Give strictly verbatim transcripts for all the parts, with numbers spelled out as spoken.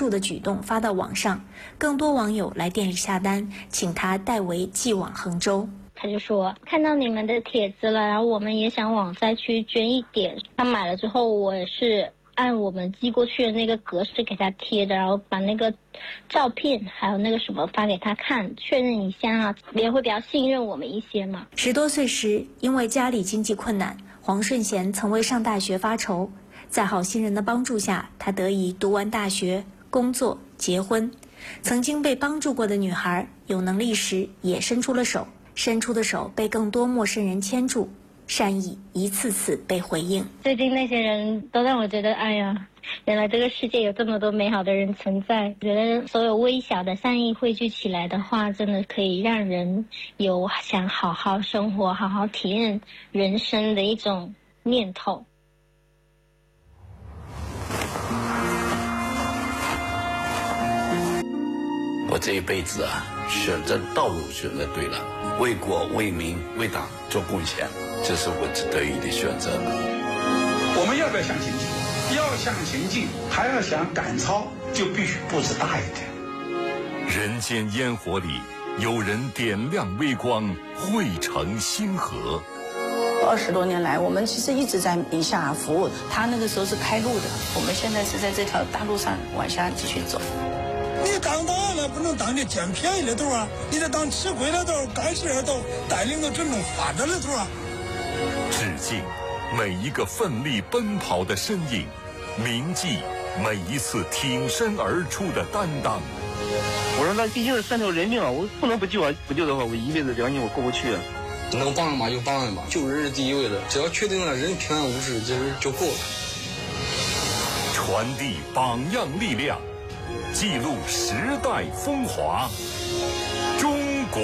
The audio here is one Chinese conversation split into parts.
助的举动发到网上，更多网友来店里下单，请他代为寄往衡州。 他就说看到你们的帖子了，然后我们也想往灾区捐一点。他买了之后，我也是按我们寄过去的那个格式给他贴的，然后把那个照片还有那个什么发给他看，确认一下啊，也会比较信任我们一些嘛。 十多岁时，因为家里经济困难，黄顺贤曾为上大学发愁。在好心人的帮助下，他得以读完大学、工作、结婚。曾经被帮助过的女孩，有能力时也伸出了手，伸出的手被更多陌生人牵住，善意一次次被回应。 最近那些人都让我觉得，哎呀，原来这个世界有这么多美好的人存在。觉得所有微小的善意汇聚起来的话，真的可以让人有想好好生活、好好体验人生的一种念头。 我这一辈子啊，选择道路选择对了，为国为民为党做贡献，这是我只得已的选择。 我们要不要向前进？要向前进，还要想赶超，就必须步子大一点。 人间烟火里，有人点亮微光，汇成星河。 二十多年来，我们其实一直在宁夏服务。他那个时候是开路的，我们现在是在这条大路上往下继续走。 你当党了不能当的捡便宜的头啊，你得当吃亏的头、干事的头，带领着真正发展的头啊。 致敬每一个奋力奔跑的身影，铭记每一次挺身而出的担当。 我说那毕竟是三条人命啊，我不能不救啊！不救的话，我一辈子良心我过不去啊。 能帮嘛就帮吧，救人是第一位的，只要确定了人平安无事，这人就够了。 传递榜样力量，记录时代风华。中国。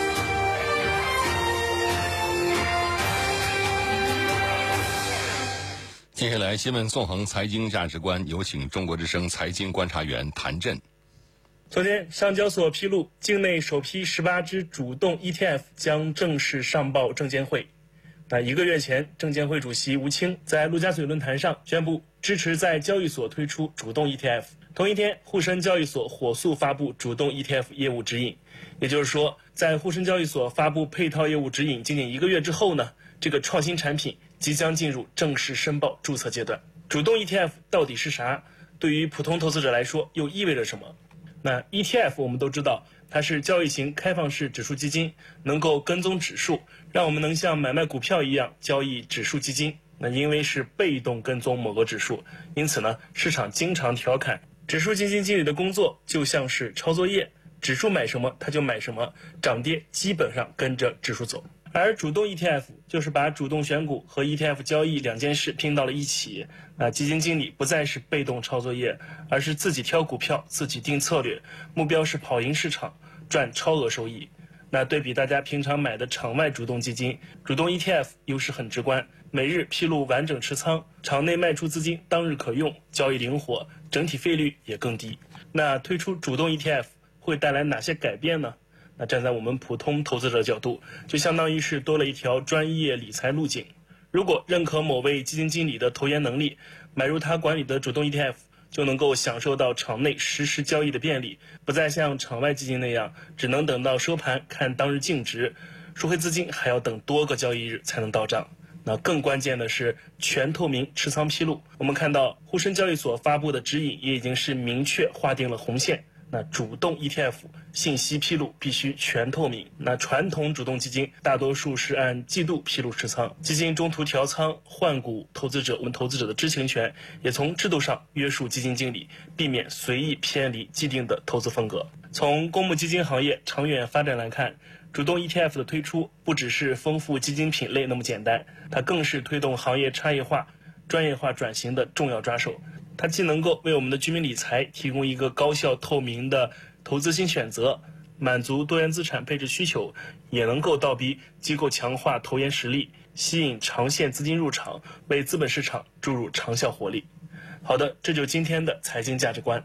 接下来新闻纵横财经价值观，有请中国之声财经观察员谭震。 昨天，上交所披露，境内首批十八只主动 E T F 将正式上报证监会。那一个月前，证监会主席吴清在陆家嘴论坛上宣布支持在交易所推出主动 E T F。同一天，沪深交易所火速发布主动 E T F 业务指引。也就是说，在沪深交易所发布配套业务指引仅仅一个月之后呢，这个创新产品即将进入正式申报注册阶段。主动 E T F 到底是啥？对于普通投资者来说，又意味着什么？那 E T F 我们都知道，它是交易型开放式指数基金，能够跟踪指数，让我们能像买卖股票一样交易指数基金。那因为是被动跟踪某个指数，因此呢，市场经常调侃指数基金经理的工作就像是抄作业，指数买什么他就买什么，涨跌基本上跟着指数走。而主动 E T F 就是把主动选股和 E T F 交易两件事拼到了一起。那基金经理不再是被动抄作业，而是自己挑股票，自己定策略，目标是跑赢市场，赚超额收益。那对比大家平常买的场外主动基金，主动 E T F 优势很直观，每日披露完整持仓，场内卖出资金当日可用，交易灵活，整体费率也更低。那推出主动 E T F 会带来哪些改变呢？那站在我们普通投资者的角度，就相当于是多了一条专业理财路径。如果认可某位基金经理的投研能力，买入他管理的主动 E T F， 就能够享受到场内实时交易的便利，不再像场外基金那样只能等到收盘看当日净值，赎回资金还要等多个交易日才能到账。那更关键的是全透明持仓披露。我们看到沪深交易所发布的指引也已经是明确划定了红线。那主动 E T F 信息披露必须全透明。那传统主动基金大多数是按季度披露持仓，基金中途调仓换股，投资者我们投资者的知情权也从制度上约束基金经理，避免随意偏离既定的投资风格。从公募基金行业长远发展来看，主动 E T F 的推出不只是丰富基金品类那么简单，它更是推动行业差异化、专业化转型的重要抓手。它既能够为我们的居民理财提供一个高效透明的投资新选择，满足多元资产配置需求，也能够倒逼机构强化投研实力，吸引长线资金入场，为资本市场注入长效活力。好的，这就是今天的财经价值观。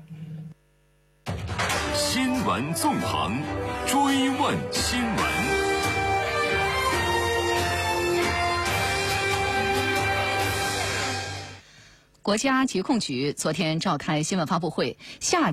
新闻纵横，追问新闻。 国家疾控局昨天召开新闻发布会，下